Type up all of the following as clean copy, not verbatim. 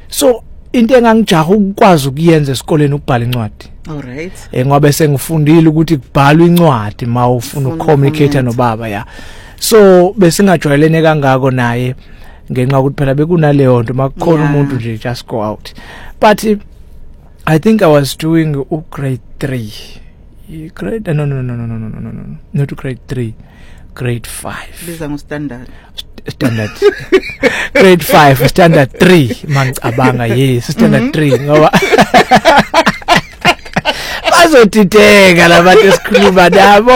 So into engangijaha ukwazi ukuyenza esikoleni ukubhala incwadi. Alright. Ngoba sengifundile ukuthi kubhalwa incwadi mawufuna ukucommunicate nobaba ya. So besingajwayelene kangako naye ngenxa ukuthi phela bekunaleyo nto makukhona umuntu nje just go out. But I think I was doing grade 3. Grade no not grade 3, grade 5. Biza ngostandard. Standard grade 5 standard 3 mangicabanga yes standard 3 ngoba bazodideka labantu esikhuluma nabo.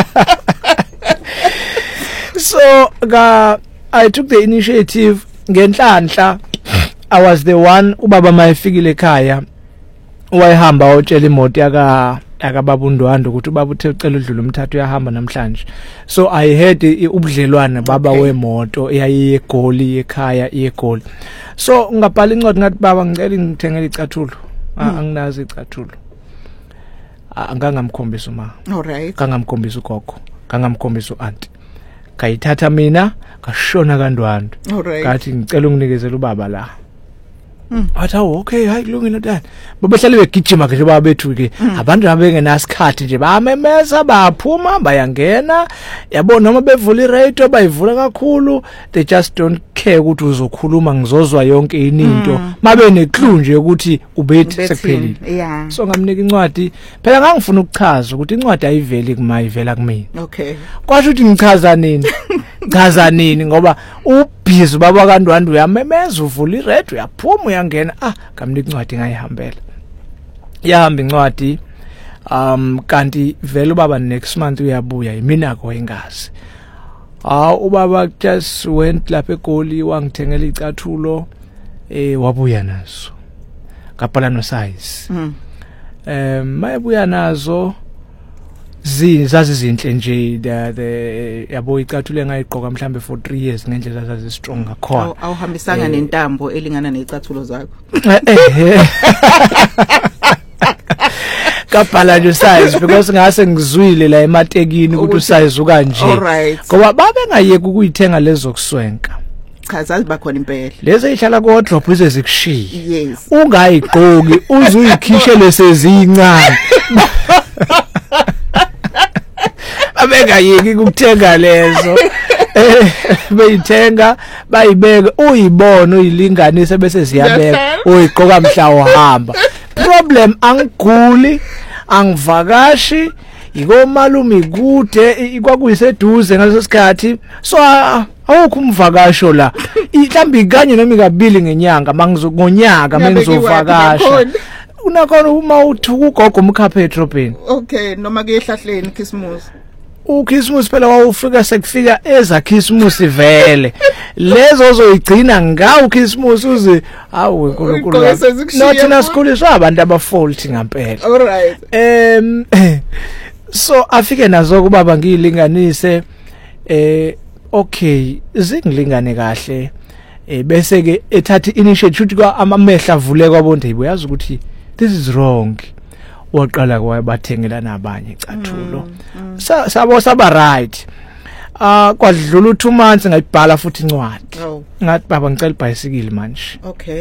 So I took the initiative ngenhlanhla. I was the one ubaba mayefikile ekhaya wayehamba otshela imoto yakababundwando ukuthi ubaba uthe ucela udlula umthathu uyahamba namhlanje. So I had ubudlelwane baba wemoto eyayiyegoli ekhaya iyegoli. So ngabhala incwadi ngathi baba ngicela ngithengele icathulo. Anginazi icathulo. Angangamkhombisa uma. Alright. Kangamkhombisa ugogo, kangamkhombisa uanti. Kayithatha mina kashona kaNdwandwe. Alright. Ngathi ngicela unginikezele ubaba la. Wathi okay hayi kulungile dad. Babehlale begijima ke nje baba bethu ke abantu abengenasikhathi nje bamemeza baphuma bayangena yabona noma bevula iradio bayivula kakhulu they just don't care ukuthi uzokhuluma ngizozwa yonke into mabe neclue nje ukuthi ubethi sekuphelile. So ngamnika incwadi phela ngangifuna ukuchaza ukuthi incwadi ayiveli kuma ivela kumina. Okay. Kwasho ukuthi ngichaza nini? Chaza nini ngoba ubhizi baba kaNdwandwe uyamemeza uvula iradio uyaphuma uyangena ngamnika incwadi ngayihambela. Yahamba incwadi kanti vele ubaba next month uyabuya yimina ko engazi. Ubaba just went lapha eGoli wangithengela icathulo wabuya nazo. Ngabhala no size. Mayebuya nazo zazi izinhle nje yabo icathulo engayigqoka mhlambe for 3 years ngendlela zazi strong ngakhona. Awuhambisanga nentambo elingana nezicathulo zakho. Kabhala nje size because ngase ngizwile la ematekini ukuthi usize ukanje. Ngoba babe ngayeke ukuyithenga lezo kuswenka. Cha zaziba khona impela. Lezi ihlala ku wardrobe izezikushiya. Yes. Ungayigqoki uzuyikhishe lesezincane. Abengayeki ukuthenga lezo. Beyithenga bayibeka uyibona uyilinganise bese ziyabeka uyigqoka mhla uhamba. Problem angiguli angivakashi ikomalume kude kwakuyiseduze ngaleso sikhathi so awukho umvakasho la mhlambi kanye noma ikabili ngenyanga mangizongonyaka mengizovakasha unakhona uma uthuka ugogo umkhaphe edrobheni. Okay noma kuyehlahleni Christmas. uChristmas phela wawufika sekufika eza Christmas vele lezo zoyigcina ngawo uChristmas uze awu uNkulunkulu nothi nasikhuliswa abantu abafault ngempela. Alright. So afike nazo kubaba ngiyilinganise okay zingilingane kahle bese ke ethatha initiative ukuthi amehla avule kwabonde ibuyazi ukuthi this is wrong. Waqala kwabathengela nabanye icathulo saba right kwadlula 2 months ngayibhala futhi incwadi ngathi baba ngicela ibhayisikili manje. Okay.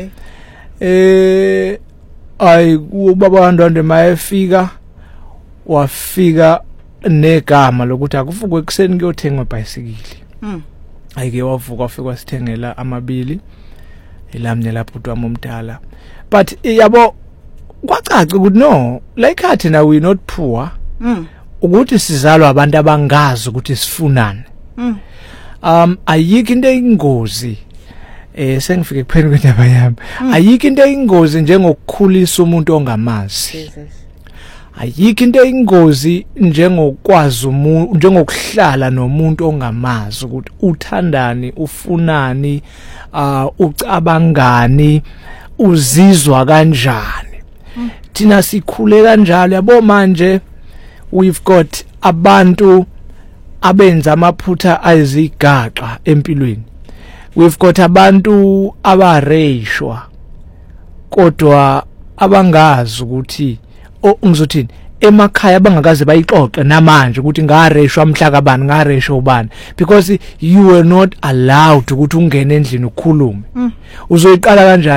Ubaba kaNdwandwe mayefika wafika negama lokuthi akuvuke ekseni kuyothenga ibhayisikili. Ayike wavuka wafika wasithengela amabili elamne lapho uTwami omdala but yabo kwacaca ukuthi no like athi na we not poor ukuthi sizalwa abantu abangazi ukuthi sifunani. Ayikho into eyingozi sengifike kuphela kwendaba yami. Ayikho into eyingozi njengokukhulisa umuntu ongamazi. Ayikho into eyingozi njengokwazi umuntu njengokuhlala nomuntu ongamazi ukuthi uthandani ufunani ucabangani uzizwa kanjani. Thina sikhule kanjalo yabo manje we've got abantu abenza amaphutha ayizigaqa empilweni. We've got abantu abareyishwa kodwa abangazi ukuthi ngizothini emakhaya bangakaze bayixoxe namanje ukuthi ngareyishwa mhla kabani ngareyishwa ubani because you were not allowed ukuthi ungene endlini ukukhulume. Uzoyiqala kanjani?